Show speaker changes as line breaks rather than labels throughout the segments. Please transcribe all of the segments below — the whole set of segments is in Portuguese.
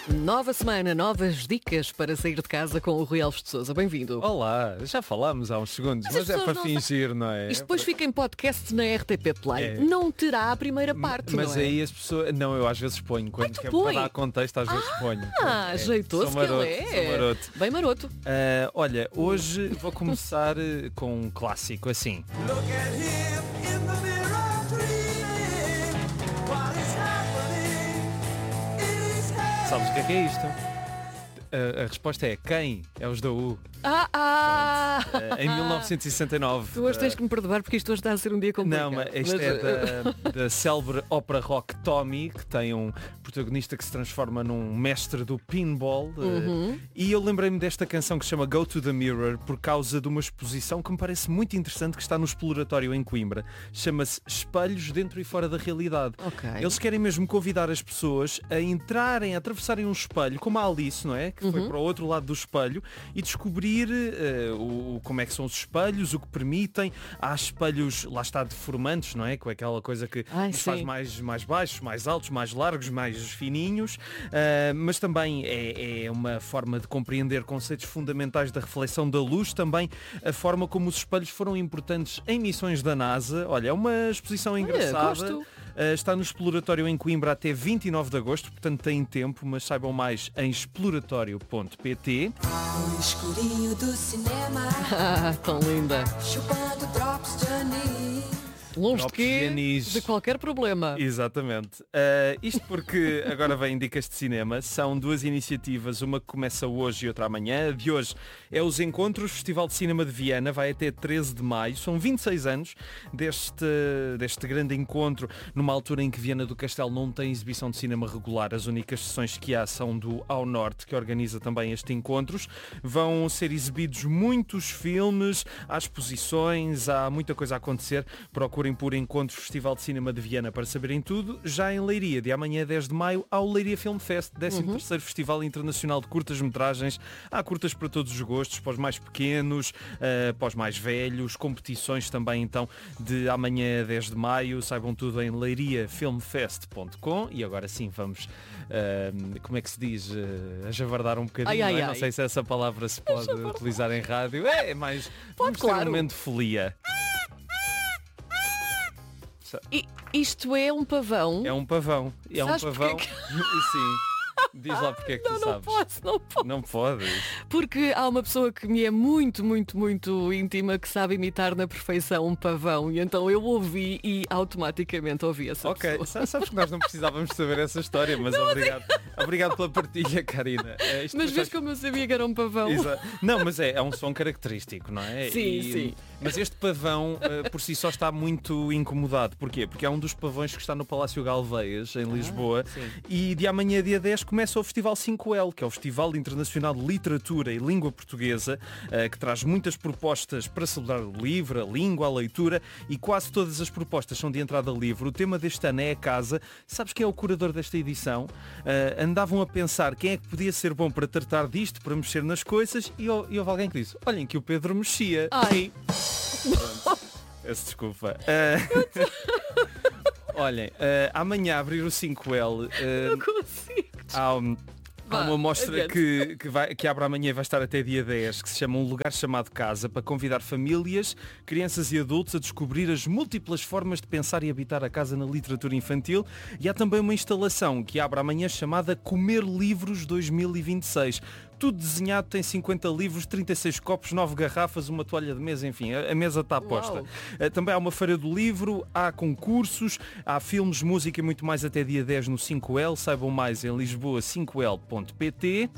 Nova semana, novas dicas para sair de casa com o Rui Alves de Sousa. Bem-vindo.
Olá, já falámos há uns segundos,
Mas
mas
as
é para
pessoas não
fingir, não é?
Isto depois fica em podcast na RTP Play.
É.
Não terá a primeira parte,
Mas
não é?
aí as pessoas... Não, eu às vezes ponho, quando
tu
quer
põe?
para dar contexto, às vezes ponho.
Ah, jeitoso
Sou
que
maroto,
ele
sou
é.
maroto.
Bem maroto.
Olha, hoje vou começar com um clássico assim.
Look at him in the mirror dreaming what is happening in his head.
Sabes o que é isto? A resposta é quem? É os da U. Em 1969.
Tu hoje tens que me perdoar porque isto hoje está a ser um dia complicado.
Não, mas isto é da célebre ópera rock Tommy, que tem um protagonista que se transforma num mestre do pinball. E eu lembrei-me desta canção que se chama Go to the Mirror por causa de uma exposição que me parece muito interessante que está no Exploratório em Coimbra. Chama-se Espelhos Dentro e Fora da Realidade.
Ok.
Eles querem mesmo convidar as pessoas a entrarem, a atravessarem um espelho, como a Alice, não é? Que foi para o outro lado do espelho e descobrir como é que são os espelhos, o que permitem. Há espelhos, lá está, deformantes, não é? Com aquela coisa que nos faz mais baixos, mais altos, mais largos, mais fininhos. Mas também é uma forma de compreender conceitos fundamentais da reflexão da luz, também a forma como os espelhos foram importantes em missões da NASA. Olha, é uma exposição engraçada.
gosto.
Está no Exploratório em Coimbra até 29 de agosto, portanto tem tempo, mas saibam mais em exploratório.pt.
No escurinho do cinema,
Ah, tão linda.
chupando drops de anis.
Longe de
Drops
quê?
de anis.
De qualquer problema.
Exatamente. Isto porque agora vem dicas de cinema. São duas iniciativas, uma que começa hoje e outra amanhã. A de hoje é os Encontros, Festival de Cinema de Viana, vai até 13 de maio. São 26 anos deste grande encontro, numa altura em que Viana do Castelo não tem exibição de cinema regular. As únicas sessões que há são do Ao Norte, que organiza também estes encontros. Vão ser exibidos muitos filmes, há exposições, há muita coisa a acontecer. Procurem por Encontros Festival de Cinema de Viana para saberem tudo. Já em Leiria, de amanhã 10 de maio, há o Leiria Film Fest, 13º Festival Internacional de Curtas-Metragens. Há curtas para todos os gostos, para os mais pequenos, para os mais velhos, competições também então de amanhã 10 de maio. Saibam tudo em leiriafilmfest.com. E agora sim vamos, como é que se diz, a javardar um bocadinho, não é? Não sei se essa palavra se pode utilizar em rádio. É mais, vamos ter
claro.
um momento de folia.
E isto é um pavão?
É um pavão. É
Sabes
um pavão.
porque
Sim. Diz lá porque é que tu
Não
sabes.
posso, não posso.
Não podes.
Porque há uma pessoa que me é muito, muito, muito íntima que sabe imitar na perfeição um pavão e então eu ouvi e automaticamente ouvi essa
Ok,
pessoa.
sabes que nós não precisávamos saber essa história, mas obrigado. Obrigado pela partilha, Karina. Isto
Mas
tu
vês
sabes-
como eu sabia que era um pavão?
Não, mas é um som característico, não é?
Sim, sim.
Mas este pavão por si só está muito incomodado. Porquê? Porque é um dos pavões que está no Palácio Galveias, em Lisboa.
sim.
E de amanhã, dia 10, começa o Festival 5L, que é o Festival Internacional de Literatura e Língua Portuguesa, que traz muitas propostas para celebrar o livro, a língua, a leitura, e quase todas as propostas são de entrada livre. O tema deste ano é a casa. Sabes quem é o curador desta edição? Andavam a pensar quem é que podia ser bom para tratar disto, para mexer nas coisas, e houve alguém que disse, olhem que o Pedro mexia.
Ai,
Peço desculpa. Olhem, amanhã a abrir o 5L,
não consigo.
há uma mostra
adiante.
que abre amanhã e vai estar até dia 10, que se chama Um Lugar Chamado Casa, para convidar famílias, crianças e adultos a descobrir as múltiplas formas de pensar e habitar a casa na literatura infantil. E há também uma instalação que abre amanhã chamada Comer Livros 2026. Tudo desenhado, tem 50 livros, 36 copos, 9 garrafas, uma toalha de mesa, enfim, a mesa está posta. Também há uma feira do livro, há concursos, há filmes, música e muito mais até dia 10 no 5L. Saibam mais em Lisboa, 5L.pt.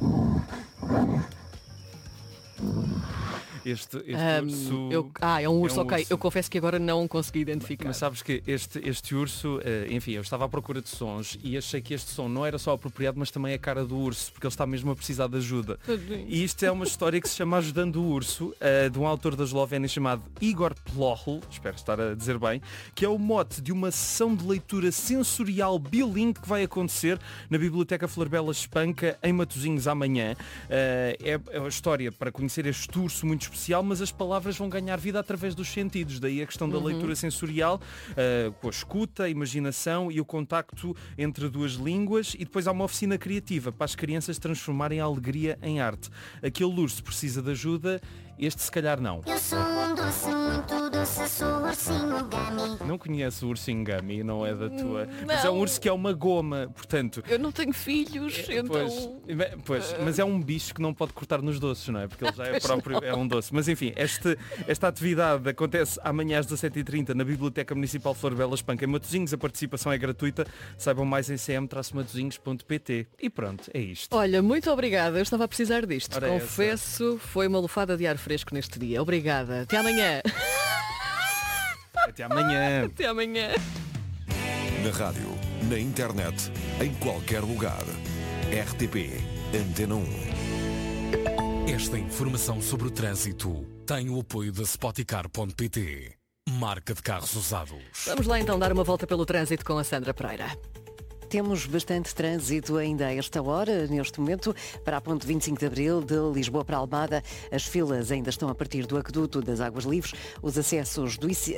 Este urso...
é um urso,
é um
ok.
urso.
Eu confesso que agora não consegui identificar.
Mas sabes que este urso, enfim, eu estava à procura de sons e achei que este som não era só apropriado, mas também a cara do urso, porque ele está mesmo a precisar de ajuda. E isto é uma história que se chama Ajudando o Urso, de um autor da Eslovénia chamado Igor Plohl, espero estar a dizer bem, que é o mote de uma sessão de leitura sensorial bilingue que vai acontecer na Biblioteca Flor Bela Espanca, em Matosinhos, amanhã. É a história para conhecer este urso muito especial, mas as palavras vão ganhar vida através dos sentidos. Daí a questão da leitura sensorial, com a escuta, a imaginação e o contacto entre duas línguas. E depois há uma oficina criativa para as crianças transformarem a alegria em arte. Aquele urso precisa de ajuda, este se calhar não.
Eu sou um doce, muito doce, sou o ursinho Gummy.
Não conheço o ursinho Gummy, não é da tua. Mas é um urso que é uma goma, portanto...
Eu não tenho filhos, então...
Pois, mas é um bicho que não pode cortar nos doces, não é? Porque ele já é próprio, é um doce. Mas enfim, esta atividade acontece amanhã às 17h30 na Biblioteca Municipal Flor Bela Espanca em Matosinhos. A participação é gratuita. Saibam mais em cm-matosinhos.pt. E pronto, é isto.
Olha, muito obrigada. Eu estava a precisar disto.
Ora,
confesso, foi uma lufada de ar fresco neste dia. Obrigada. Até amanhã.
Até amanhã.
Até amanhã.
Na rádio, na internet, em qualquer lugar. RTP Antena 1.
Esta informação sobre o trânsito tem o apoio da Spoticar.pt, marca de carros usados.
Vamos lá então dar uma volta pelo trânsito com a Sandra Pereira.
Temos bastante trânsito ainda a esta hora, neste momento, para a ponte 25 de Abril, de Lisboa para Almada. As filas ainda estão a partir do aqueduto das Águas Livres. Os acessos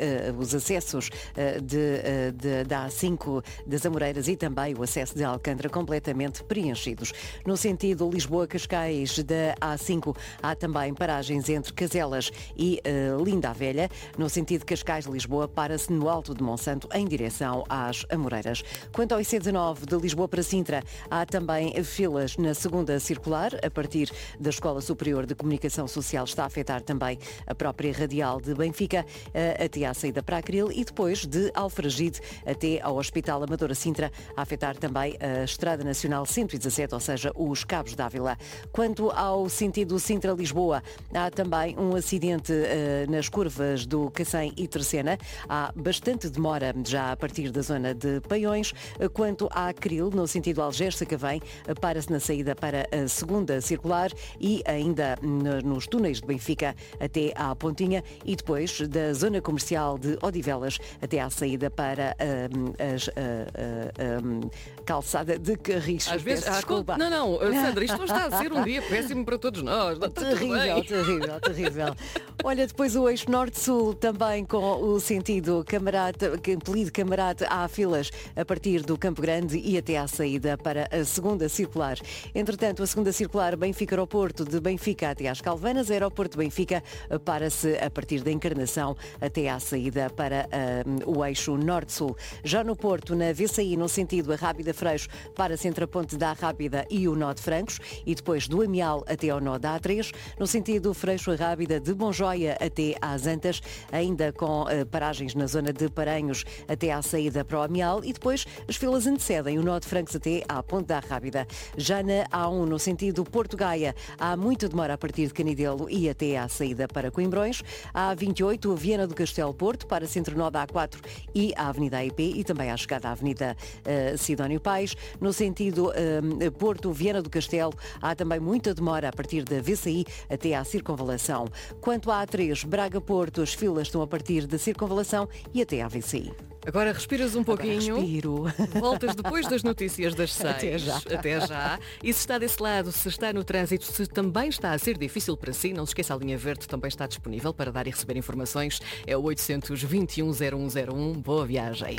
da A5 das Amoreiras e também o acesso de Alcântara completamente preenchidos. No sentido Lisboa-Cascais da A5, há também paragens entre Caselas e Linda a Velha. No sentido Cascais-Lisboa, para-se no Alto de Monsanto, em direção às Amoreiras. Quanto ao IC19, de Lisboa para Sintra, há também filas na segunda circular, a partir da Escola Superior de Comunicação Social. Está a afetar também a própria radial de Benfica, até à saída para Acril, e depois de Alfragide até ao Hospital Amadora Sintra, a afetar também a Estrada Nacional 117, ou seja, os Cabos d'Ávila. Quanto ao sentido Sintra-Lisboa, há também um acidente nas curvas do Cacém e Terceira. Há bastante demora já a partir da zona de Paiões. Quanto à Acril, no sentido Algés-Sacavém, para-se na saída para a segunda circular e ainda nos túneis de Benfica até à Pontinha, e depois da zona comercial de Odivelas até à saída para a calçada de Carris.
Às vezes,
desculpa.
Não, Sandra, isto não está a ser um dia péssimo para todos nós. Não está tudo bem.
Terrível. Olha, depois o eixo norte-sul também com o sentido Apelido Camarate, há filas a partir do Campo Grande e até à saída para a segunda circular. Entretanto, a segunda circular Benfica-Aeroporto, de Benfica até às Calvanas, Aeroporto de Benfica para-se a partir da Encarnação até à saída para o eixo norte-sul. Já no Porto, na VCI, no sentido Arrábida-Freixo, para-se entre a ponte da Arrábida e o nó de Francos, e depois do Amial até ao nó da A3, no sentido Freixo-Arrábida, de Bonjóia até às Antas, ainda com paragens na zona de Paranhos até à saída para o Amial, e depois as filas antecedem o nó de Francos até à ponte da Arrábida. Já na A1, no sentido Porto-Gaia, há muita demora a partir de Canidelo e até à saída para Coimbrões. A A28, Viana do Castelo Porto, para centro nó da A4 e a Avenida AIP, e também à chegada à Avenida Sidónio Pais. No sentido Porto-Viana do Castelo, há também muita demora a partir da VCI até à Circunvalação. Quanto à A3, Braga-Porto, as filas estão a partir da Circunvalação e até à VCI.
Agora respiras um pouquinho.
Respiro.
Voltas depois das notícias das 6.
Até já.
Até já. E se está desse lado, se está no trânsito, se também está a ser difícil para si, não se esqueça, a linha verde também está disponível para dar e receber informações. É o 821-0101. Boa viagem.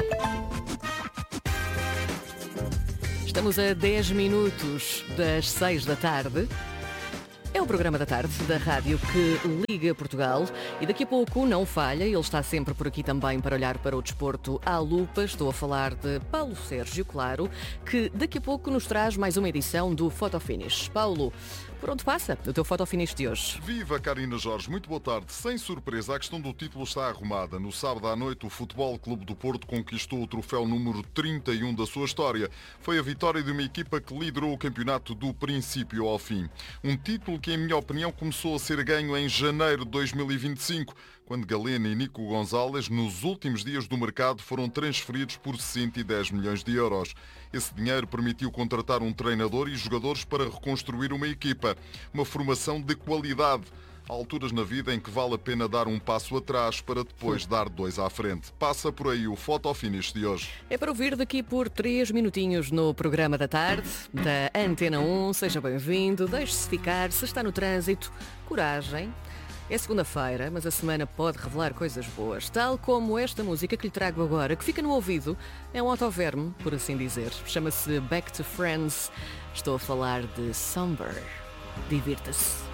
Estamos a 10 minutos das 6 da tarde. É o programa da tarde da rádio que liga Portugal, e daqui a pouco não falha, ele está sempre por aqui também para olhar para o desporto à lupa. Estou a falar de Paulo Sérgio, claro, que daqui a pouco nos traz mais uma edição do Fotofinish. Paulo, por onde passa o teu Fotofinish de hoje?
Viva, Karina Jorge, muito boa tarde. Sem surpresa, a questão do título está arrumada. No sábado à noite, o Futebol Clube do Porto conquistou o troféu número 31 da sua história. Foi a vitória de uma equipa que liderou o campeonato do princípio ao fim. Um título que, em minha opinião, começou a ser ganho em janeiro de 2025, quando Galeno e Nico Gonzalez, nos últimos dias do mercado, foram transferidos por 110 milhões de euros. Esse dinheiro permitiu contratar um treinador e jogadores para reconstruir uma equipa. Uma formação de qualidade. Há alturas na vida em que vale a pena dar um passo atrás para depois dar dois à frente. Passa por aí o Fotofinish de hoje.
É para ouvir daqui por 3 minutinhos no programa da tarde da Antena 1. Seja bem-vindo, deixe-se ficar. Se está no trânsito, coragem. É segunda-feira, mas a semana pode revelar coisas boas, tal como esta música que lhe trago agora, que fica no ouvido, é um autoverme, por assim dizer. Chama-se Back to Friends. Estou a falar de Somber. Divirta-se.